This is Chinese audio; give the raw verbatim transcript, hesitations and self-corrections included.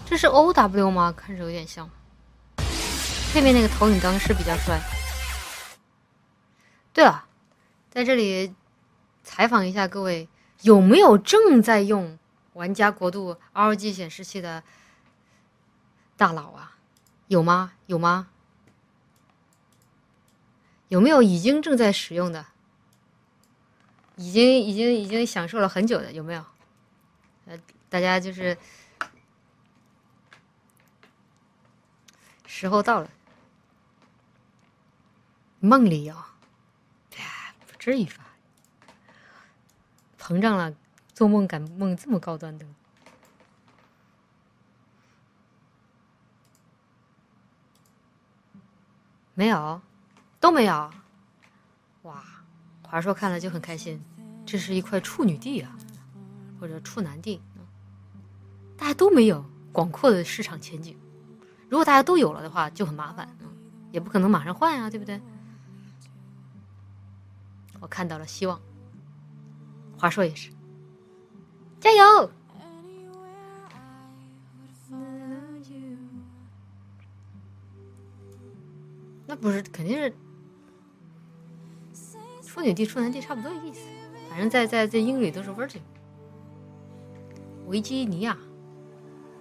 这是 O W 吗？看着有点像。背面那个投影灯是比较帅。对了，在这里采访一下各位，有没有正在用玩家国度 R G 显示器的大佬啊？有吗？有吗？有没有已经正在使用的？已经已经已经享受了很久的有没有？呃，大家就是时候到了。梦里有，不至于吧？膨胀了，做梦敢梦这么高端的？没有，都没有。哇，华硕看了就很开心，这是一块处女地啊，或者处男地，大家都没有广阔的市场前景。如果大家都有了的话，就很麻烦，嗯，也不可能马上换啊，对不对？我看到了希望，华硕也是，加油！那不是肯定是处女地、处男地差不多意思，反正在在在英语都是 Virgin。维吉尼亚。